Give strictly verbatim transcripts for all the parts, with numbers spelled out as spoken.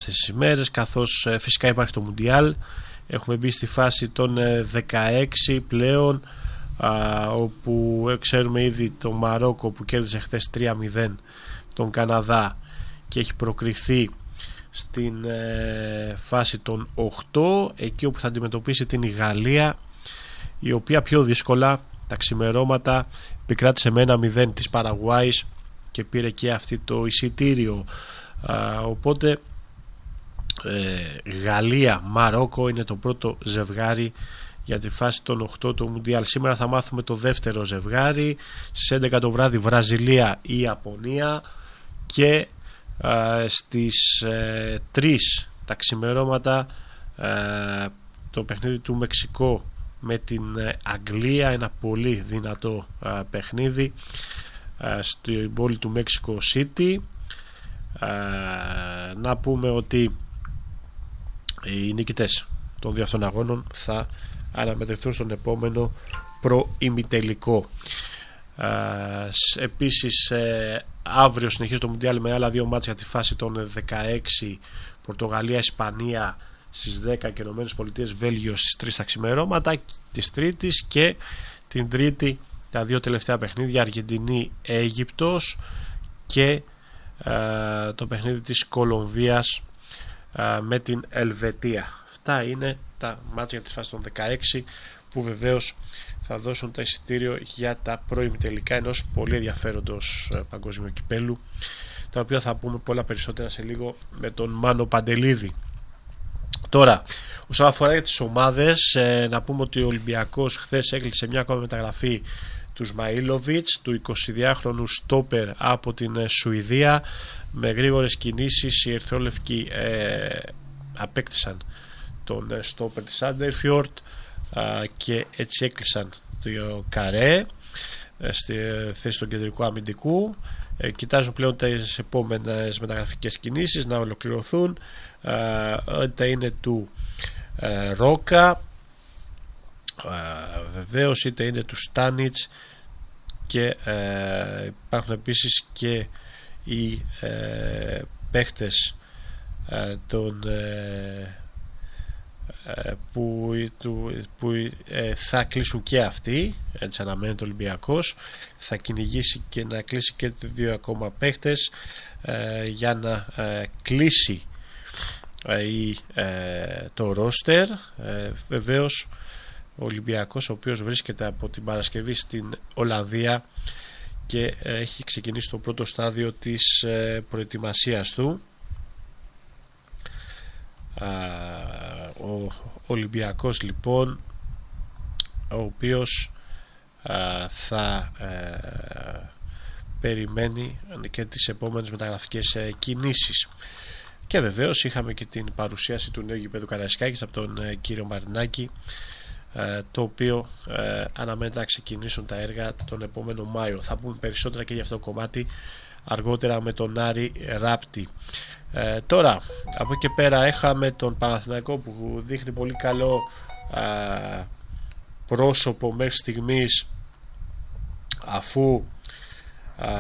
αυτές τις ημέρες, καθώς φυσικά υπάρχει το Μουντιάλ. Έχουμε μπει στη φάση των δεκαέξι πλέον, α, όπου ξέρουμε ήδη το Μαρόκο που κέρδισε χθες τρία μηδέν τον Καναδά και έχει προκριθεί στην ε, φάση των οκτώ, εκεί όπου θα αντιμετωπίσει την Γαλλία, η οποία πιο δύσκολα τα ξημερώματα επικράτησε με ένα μηδέν της Παραγουάης και πήρε και αυτή το εισιτήριο. Α, οπότε ε, Γαλλία-Μαρόκο είναι το πρώτο ζευγάρι για τη φάση των οκτώ του Μουντιάλ. Σήμερα θα μάθουμε το δεύτερο ζευγάρι στις έντεκα το βράδυ, Βραζιλία ή Ιαπωνία, και α, στις ε, τρεις τα ξημερώματα ε, το παιχνίδι του Μεξικό με την Αγγλία, ένα πολύ δυνατό α, παιχνίδι α, στην πόλη του Mexico City. Α, να πούμε ότι οι νικητές των δύο αυτών αγώνων θα αναμετρηθούν στον επόμενο προημιτελικό. Επίσης ε, αύριο συνεχίζει το Μουντιάλ με άλλα δύο μάτς για τη φάση των δεκαέξι, Πορτογαλία-Ισπανία στις δέκα και Ηνωμένες Πολιτείες Βέλγιο στις τρεις τα ξημερώματα της Τρίτης, και την Τρίτη τα δύο τελευταία παιχνίδια, Αργεντινή-Αίγυπτος και ε, το παιχνίδι της Κολομβίας ε, με την Ελβετία. Αυτά είναι τα μάτια για τη φάση των δεκαέξι, που βεβαίως θα δώσουν τα εισιτήριο για τα προημιτελικά ενός πολύ ενδιαφέροντος ε, παγκόσμιου κυπέλου, τα οποία θα πούμε πολλά περισσότερα σε λίγο με τον Μάνο Παντελίδη. Τώρα, όσον αφορά για τις ομάδες, ε, να πούμε ότι ο Ολυμπιακός χθες έκλεισε μια ακόμα μεταγραφή του Σμαΐλοβιτς, του εικοσιδυάχρονου στόπερ από την ε, Σουηδία. Με γρήγορες κινήσεις οι ερυθρόλευκοι ε, απέκτησαν τον ε, στόπερ της Άντερφιορτ ε, και έτσι έκλεισαν το Καρέ ε, στη ε, θέση του κεντρικού αμυντικού. Ε, κοιτάζουν πλέον τις επόμενες μεταγραφικές κινήσεις να ολοκληρωθούν. Είτε είναι του ε, Ρόκα, ε, βεβαίως, είτε είναι του Στάνιτς, και ε, υπάρχουν επίσης και οι ε, παίχτες ε, των, ε, ε, που, του, που ε, θα κλείσουν και αυτοί. Έτσι αναμένεται ο Ολυμπιακός, θα κυνηγήσει και να κλείσει και δύο ακόμα παίχτες ε, για να ε, κλείσει ή ε, το ρόστερ. ε, βεβαίως ο Ολυμπιακός, ο οποίος βρίσκεται από την Παρασκευή στην Ολλανδία και ε, έχει ξεκινήσει το πρώτο στάδιο της ε, προετοιμασίας του. Α, ο Ολυμπιακός λοιπόν, ο οποίος α, θα ε, περιμένει και τις επόμενες μεταγραφικές ε, κινήσεις. Και βεβαίως είχαμε και την παρουσίαση του νέου γηπέδου Καραϊσκάκης από τον ε, κύριο Μαρινάκη, ε, το οποίο ε, αναμένεται να ξεκινήσουν τα έργα τον επόμενο Μάιο. Θα πούμε περισσότερα και για αυτό το κομμάτι αργότερα με τον Άρη Ράπτη. Ε, τώρα από εκεί και πέρα είχαμε τον Παναθηναϊκό που δείχνει πολύ καλό ε, πρόσωπο μέχρι στιγμής, αφού ε,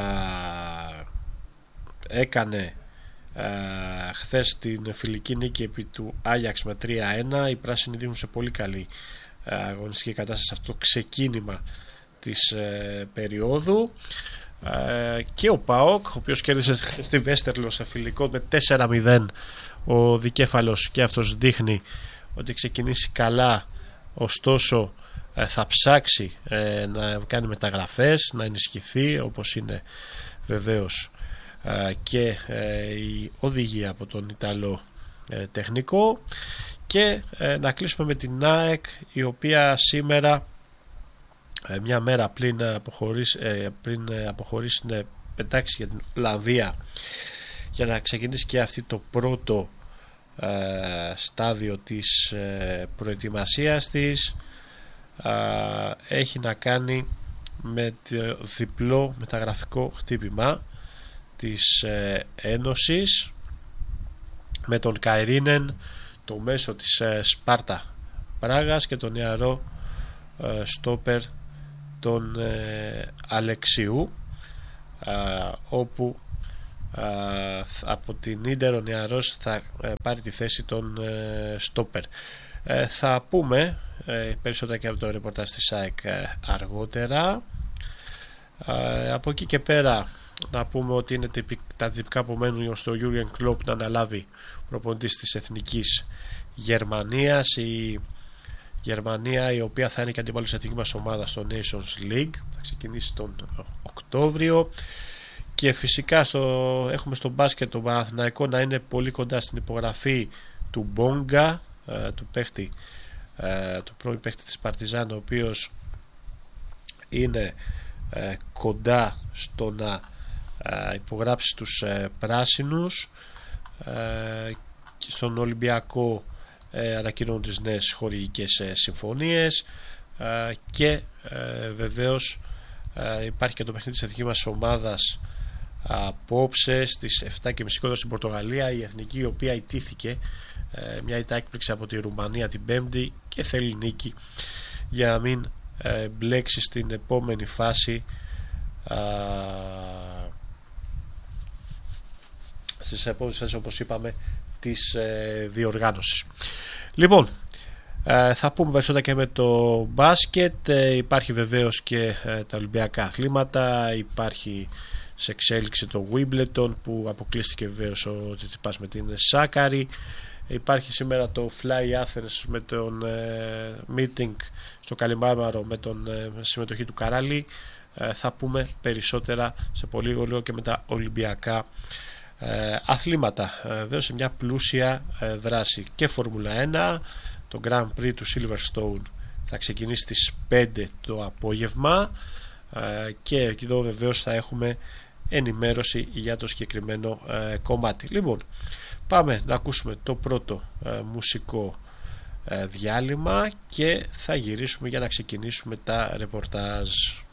έκανε Uh, χθες την φιλική νίκη επί του Άγιαξ με τρία ένα. Οι πράσινοι δείχνουν σε πολύ καλή uh, αγωνιστική κατάσταση σε αυτό το ξεκίνημα της uh, περίοδου, uh, και ο ΠΑΟΚ, ο οποίος κέρδισε χθες τη Βέστερλο σε φιλικό με τέσσερα μηδέν. Ο δικέφαλος και αυτός δείχνει ότι ξεκινήσει καλά, ωστόσο uh, θα ψάξει uh, να κάνει μεταγραφές, να ενισχυθεί, όπως είναι βεβαίως και η οδηγία από τον Ιταλό τεχνικό. Και να κλείσουμε με την ΑΕΚ, η οποία σήμερα, μια μέρα πριν αποχωρήσει, πριν αποχωρήσει να πετάξει για την Ολλανδία για να ξεκινήσει και αυτή το πρώτο στάδιο της προετοιμασίας της, έχει να κάνει με το διπλό μεταγραφικό χτύπημα της ε, Ένωσης, με τον Καϊρίνεν, το μέσο της ε, Σπάρτα Πράγας, και τον νεαρό ε, στόπερ τον ε, Αλεξιού, ε, όπου από την Ίντερ ο νεαρός θα πάρει τη θέση των στόπερ. Θα πούμε περισσότερα και από το ρεπορτάζ της ΑΕΚ αργότερα. Από εκεί και πέρα να πούμε ότι είναι τα τυπικά που μένουν στο Jurgen Klopp να αναλάβει προπονητής της Εθνικής Γερμανίας. Η Γερμανία, η οποία θα είναι και αντίπαλος της εθνικής μας ομάδας στο Nations League, θα ξεκινήσει τον Οκτώβριο. Και φυσικά στο, έχουμε στο μπάσκετ τον Παναθηναϊκό να είναι πολύ κοντά στην υπογραφή του Μπόγκα, του παίχτη, του πρώην παίχτη της Παρτιζάν, ο οποίος είναι κοντά στο να υπογράψει τους πράσινους. Και στον Ολυμπιακό ανακοινώνουν τις νέες χορηγικές συμφωνίες, και βεβαίως υπάρχει και το παιχνίδι της εθνικής μας ομάδας απόψε στις επτά και μισή κοντά στην Πορτογαλία, η εθνική η οποία ιτήθηκε μια ήττα έκπληξη από τη Ρουμανία την Πέμπτη και θέλει νίκη για να μην μπλέξει στην επόμενη φάση στις επόμενες φάσεις, όπως είπαμε, της διοργάνωσης. Λοιπόν, θα πούμε περισσότερα και με το μπάσκετ. Υπάρχει βεβαίως και τα Ολυμπιακά αθλήματα. Υπάρχει σε εξέλιξη το Wimbledon που αποκλείστηκε βεβαίως ο Τσιτσιπάς με την Σάκαρη. Υπάρχει σήμερα το Fly Athens με τον ε, meeting στο Καλιμάμαρο με τον ε, συμμετοχή του Καράλη. Ε, θα πούμε περισσότερα σε πολύ λίγο και με τα Ολυμπιακά ε, αθλήματα. Ε, βέβαια σε μια πλούσια ε, δράση και Φόρμουλα ένα. Το Grand Prix του Silverstone θα ξεκινήσει στις πέντε το απόγευμα, ε, και εδώ βεβαίως θα έχουμε ενημέρωση για το συγκεκριμένο ε, κομμάτι. Λοιπόν, πάμε να ακούσουμε το πρώτο ε, μουσικό ε, διάλειμμα και θα γυρίσουμε για να ξεκινήσουμε τα ρεπορτάζ.